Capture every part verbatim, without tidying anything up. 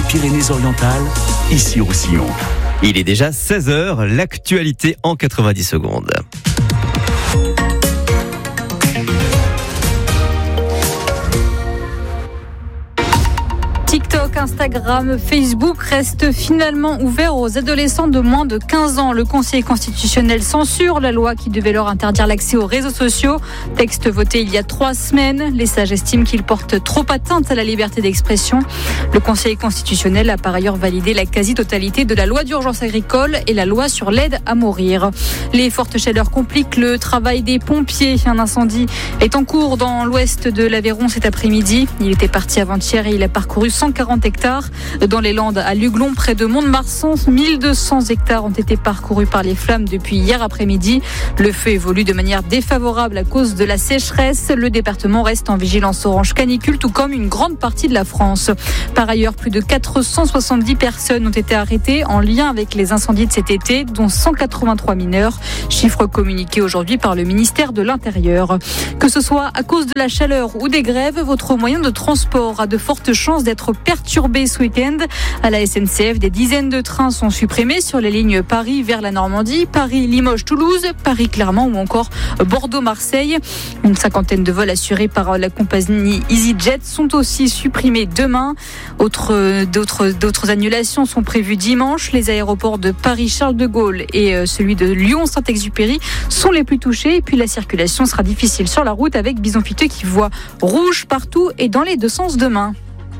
Pyrénées-Orientales, ici Roussillon. Il est déjà seize heures, l'actualité en quatre-vingt-dix secondes. TikTok, Instagram, Facebook restent finalement ouverts aux adolescents de moins de quinze ans. Le Conseil constitutionnel censure la loi qui devait leur interdire l'accès aux réseaux sociaux. Texte voté il y a trois semaines. Les sages estiment qu'il porte trop atteinte à la liberté d'expression. Le Conseil constitutionnel a par ailleurs validé la quasi-totalité de la loi d'urgence agricole et la loi sur l'aide à mourir. Les fortes chaleurs compliquent le travail des pompiers. Un incendie est en cours dans l'ouest de l'Aveyron cet après-midi. Il était parti avant-hier et il a parcouru cent quarante hectares. Dans les Landes, à Luglon, près de Mont-de-Marsan, mille deux cents hectares ont été parcourus par les flammes depuis hier après-midi. Le feu évolue de manière défavorable à cause de la sécheresse. Le département reste en vigilance orange canicule, tout comme une grande partie de la France. Par ailleurs, plus de quatre cent soixante-dix personnes ont été arrêtées en lien avec les incendies de cet été, dont cent quatre-vingt-trois mineurs. Chiffre communiqué aujourd'hui par le ministère de l'Intérieur. Que ce soit à cause de la chaleur ou des grèves, votre moyen de transport a de fortes chances d'être perturbé ce week-end. À la S N C F, des dizaines de trains sont supprimés sur les lignes Paris vers la Normandie, Paris-Limoges-Toulouse, Paris-Clermont ou encore Bordeaux-Marseille. Une cinquantaine de vols assurés par la compagnie EasyJet sont aussi supprimés demain. Autre, d'autres, d'autres annulations sont prévues dimanche. Les aéroports de Paris-Charles de Gaulle et celui de Lyon-Saint-Exupéry sont les plus touchés. Et puis la circulation sera difficile sur la route avec Bison Fiteux qui voit rouge partout et dans les deux sens demain.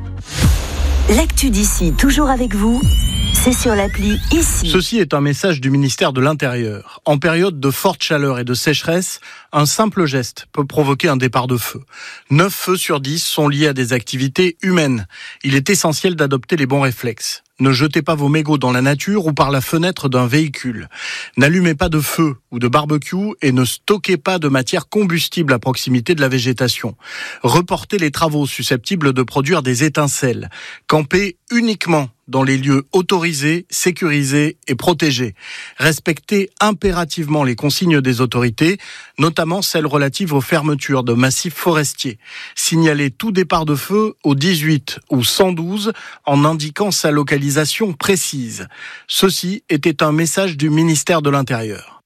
L'actu d'ici, toujours avec vous, c'est sur l'appli Ici. Ceci est un message du ministère de l'Intérieur. En période de forte chaleur et de sécheresse, un simple geste peut provoquer un départ de feu. neuf feux sur dix sont liés à des activités humaines. Il est essentiel d'adopter les bons réflexes. Ne jetez pas vos mégots dans la nature ou par la fenêtre d'un véhicule. N'allumez pas de feu ou de barbecue et ne stockez pas de matière combustible à proximité de la végétation. Reportez les travaux susceptibles de produire des étincelles. Campez uniquement dans les lieux autorisés, sécurisés et protégés. Respectez impérativement les consignes des autorités, notamment celles relatives aux fermetures de massifs forestiers. Signalez tout départ de feu au dix-huit ou cent douze en indiquant sa localisation précise. Ceci était un message du ministère de l'Intérieur.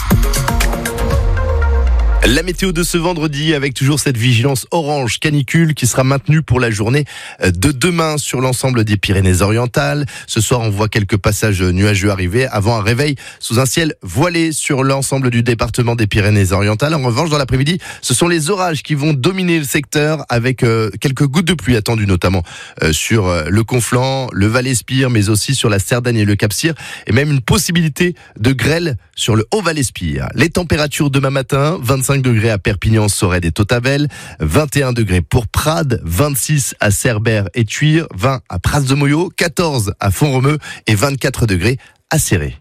La météo de ce vendredi avec toujours cette vigilance orange canicule qui sera maintenue pour la journée de demain sur l'ensemble des Pyrénées-Orientales. Ce soir, on voit quelques passages nuageux arriver avant un réveil sous un ciel voilé sur l'ensemble du département des Pyrénées-Orientales. En revanche, dans l'après-midi, ce sont les orages qui vont dominer le secteur avec euh, quelques gouttes de pluie attendues notamment euh, sur euh, le Conflent, le Val-Espire, mais aussi sur la Cerdagne et le Cap-Cyr et même une possibilité de grêle sur le Haut-Val-Espire. Les températures demain matin, vingt-cinq degrés à Perpignan, Sorède et Tautavel, vingt et un degrés pour Prades, vingt-six à Cerbère et Tuire, vingt à Pras-de-Moyo, quatorze à Font-Romeu et vingt-quatre degrés à Céré.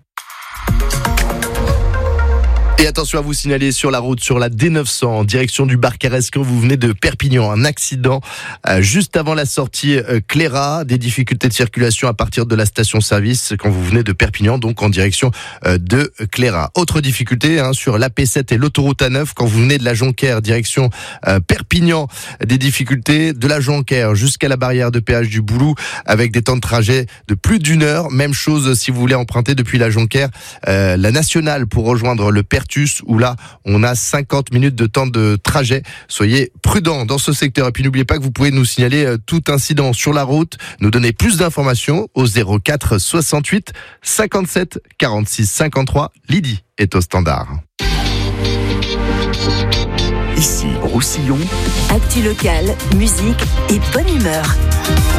Et attention à vous signaler sur la route, sur la D neuf cents, en direction du Barcarès, quand vous venez de Perpignan. Un accident euh, juste avant la sortie euh, Cléra. Des difficultés de circulation à partir de la station-service quand vous venez de Perpignan, donc en direction euh, de Cléra. Autre difficulté hein, sur l'A P sept et l'autoroute A neuf, quand vous venez de la Jonquère, direction euh, Perpignan. Des difficultés de la Jonquère jusqu'à la barrière de péage du Boulou, avec des temps de trajet de plus d'une heure. Même chose si vous voulez emprunter depuis la Jonquère euh, la nationale pour rejoindre le Pertus, où là, on a cinquante minutes de temps de trajet. Soyez prudents dans ce secteur. Et puis, n'oubliez pas que vous pouvez nous signaler tout incident sur la route, nous donner plus d'informations au zéro quatre soixante-huit cinquante-sept quarante-six cinquante-trois. Lydie est au standard. Ici, Roussillon. Actu locale, musique et bonne humeur.